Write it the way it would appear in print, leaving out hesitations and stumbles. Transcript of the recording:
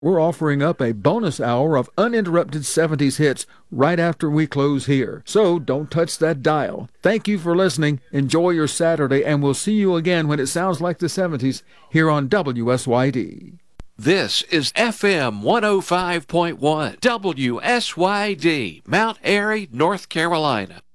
We're offering up a bonus hour of uninterrupted 70s hits right after we close here. So don't touch that dial. Thank you for listening. Enjoy your Saturday, and we'll see you again when it sounds like the 70s here on WSYD. This is FM 105.1 WSYD, Mount Airy, North Carolina.